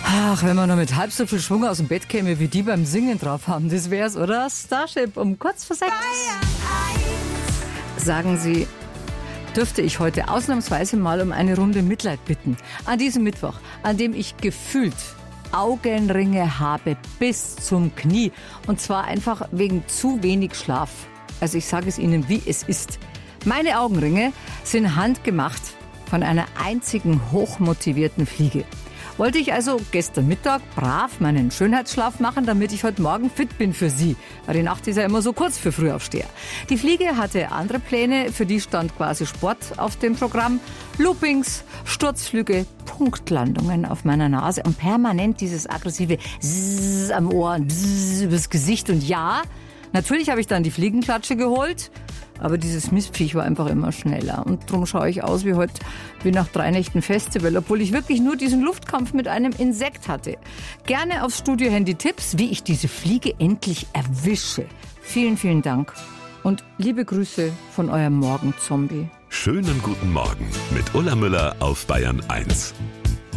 Ach, wenn man noch mit halb so viel Schwung aus dem Bett käme, wie die beim Singen drauf haben, das wär's, oder? Starship um kurz vor 6. Sagen Sie, dürfte ich heute ausnahmsweise mal um eine Runde Mitleid bitten? An diesem Mittwoch, an dem ich gefühlt Augenringe habe bis zum Knie. Und zwar einfach wegen zu wenig Schlaf. Also ich sage es Ihnen, wie es ist. Meine Augenringe sind handgemacht von einer einzigen hochmotivierten Fliege. Wollte ich also gestern Mittag brav meinen Schönheitsschlaf machen, damit ich heute Morgen fit bin für Sie. Weil die Nacht ist ja immer so kurz für Frühaufsteher. Die Fliege hatte andere Pläne, für die stand quasi Sport auf dem Programm. Loopings, Sturzflüge, Punktlandungen auf meiner Nase und permanent dieses aggressive Zzzz am Ohr und Bzzz übers Gesicht. Und ja, natürlich habe ich dann die Fliegenklatsche geholt. Aber dieses Mistviech war einfach immer schneller. Und darum schaue ich aus wie nach 3 Nächten Festival, obwohl ich wirklich nur diesen Luftkampf mit einem Insekt hatte. Gerne aufs Studio-Handy Tipps, wie ich diese Fliege endlich erwische. Vielen, vielen Dank. Und liebe Grüße von eurem Morgenzombie. Schönen guten Morgen mit Ulla Müller auf Bayern 1.